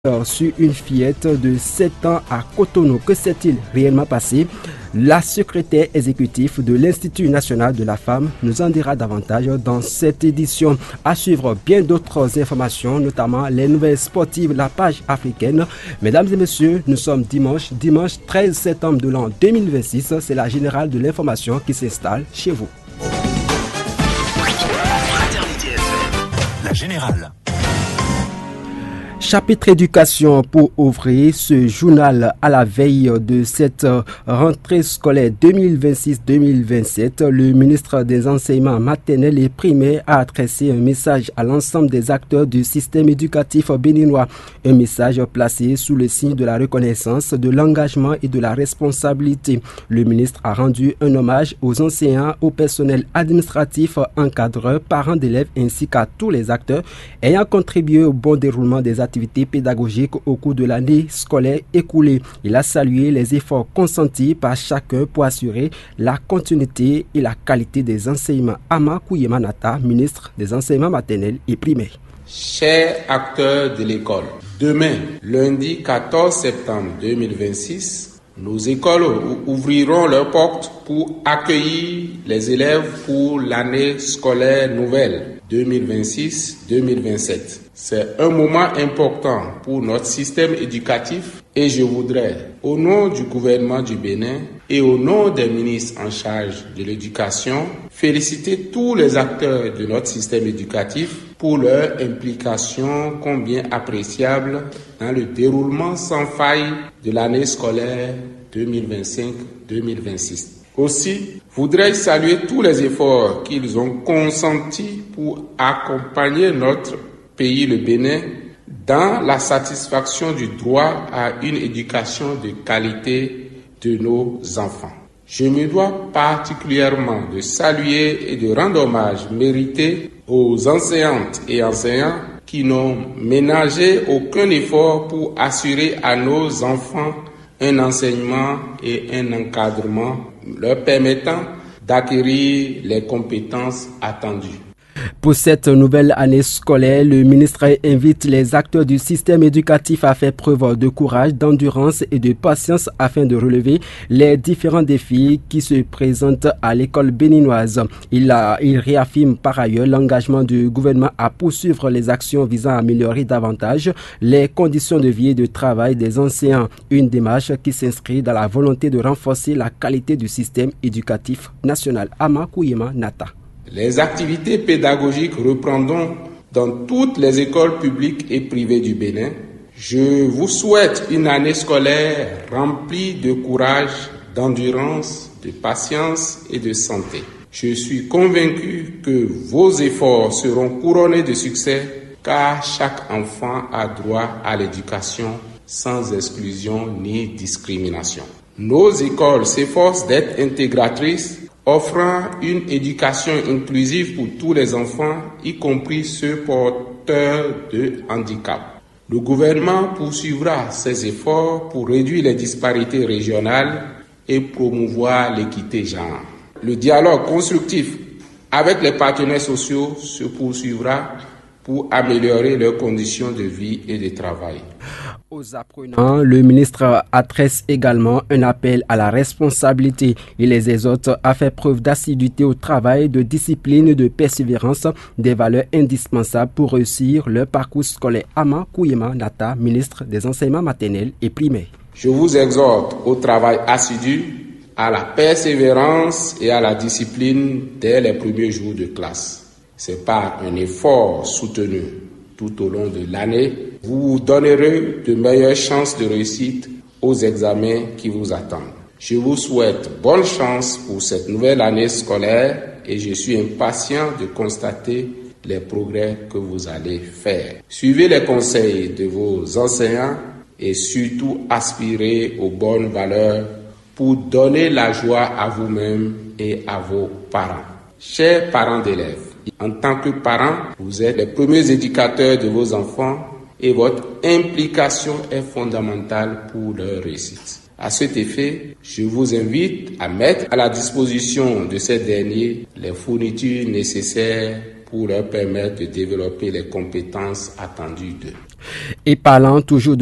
sur une fillette de 7 ans à Cotonou. Que s'est-il réellement passé? La secrétaire exécutive de l'Institut national de la femme nous en dira davantage dans cette édition. À suivre bien d'autres informations, notamment les nouvelles sportives, la page africaine. Mesdames et messieurs, nous sommes dimanche 13 septembre de l'an 2026. C'est la générale de l'information qui s'installe chez vous. La générale. Chapitre éducation pour ouvrir ce journal à la veille de cette rentrée scolaire 2026-2027. Le ministre des enseignements maternels et primaires a adressé un message à l'ensemble des acteurs du système éducatif béninois. Un message placé sous le signe de la reconnaissance, de l'engagement et de la responsabilité. Le ministre a rendu un hommage aux enseignants, au personnel administratif, encadreurs, parents d'élèves ainsi qu'à tous les acteurs ayant contribué au bon déroulement des activités pédagogiques au cours de l'année scolaire écoulée. Il a salué les efforts consentis par chacun pour assurer la continuité et la qualité des enseignements. Ama Kouyema Nata, ministre des enseignements maternels et primaires. Chers acteurs de l'école, demain, lundi 14 septembre 2026, nos écoles ouvriront leurs portes pour accueillir les élèves pour l'année scolaire nouvelle 2026-2027. C'est un moment important pour notre système éducatif et je voudrais, au nom du gouvernement du Bénin et au nom des ministres en charge de l'éducation, féliciter tous les acteurs de notre système éducatif pour leur implication combien appréciable dans le déroulement sans faille de l'année scolaire 2025-2026. Aussi, voudrais saluer tous les efforts qu'ils ont consentis pour accompagner notre pays, le Bénin, dans la satisfaction du droit à une éducation de qualité de nos enfants. Je me dois particulièrement de saluer et de rendre hommage mérité aux enseignantes et enseignants qui n'ont ménagé aucun effort pour assurer à nos enfants un enseignement et un encadrement leur permettant d'acquérir les compétences attendues. Pour cette nouvelle année scolaire, le ministre invite les acteurs du système éducatif à faire preuve de courage, d'endurance et de patience afin de relever les différents défis qui se présentent à l'école béninoise. Il réaffirme par ailleurs l'engagement du gouvernement à poursuivre les actions visant à améliorer davantage les conditions de vie et de travail des enseignants. Une démarche qui s'inscrit dans la volonté de renforcer la qualité du système éducatif national. Ama Kouyema Nata. Les activités pédagogiques reprendront dans toutes les écoles publiques et privées du Bénin. Je vous souhaite une année scolaire remplie de courage, d'endurance, de patience et de santé. Je suis convaincu que vos efforts seront couronnés de succès car chaque enfant a droit à l'éducation sans exclusion ni discrimination. Nos écoles s'efforcent d'être intégratrices, offrant une éducation inclusive pour tous les enfants, y compris ceux porteurs de handicap. Le gouvernement poursuivra ses efforts pour réduire les disparités régionales et promouvoir l'équité genre. Le dialogue constructif avec les partenaires sociaux se poursuivra pour améliorer leurs conditions de vie et de travail. Aux apprenants, le ministre adresse également un appel à la responsabilité. Il les exhorte à faire preuve d'assiduité au travail, de discipline, de persévérance, des valeurs indispensables pour réussir leur parcours scolaire. Ama Kouyema Nata, ministre des enseignements maternels et primaires. Je vous exhorte au travail assidu, à la persévérance et à la discipline dès les premiers jours de classe. C'est par un effort soutenu tout au long de l'année, vous donnerez de meilleures chances de réussite aux examens qui vous attendent. Je vous souhaite bonne chance pour cette nouvelle année scolaire et je suis impatient de constater les progrès que vous allez faire. Suivez les conseils de vos enseignants et surtout aspirez aux bonnes valeurs pour donner la joie à vous-même et à vos parents. Chers parents d'élèves, en tant que parents, vous êtes les premiers éducateurs de vos enfants et votre implication est fondamentale pour leur réussite. À cet effet, je vous invite à mettre à la disposition de ces derniers les fournitures nécessaires pour leur permettre de développer les compétences attendues d'eux. Et parlant toujours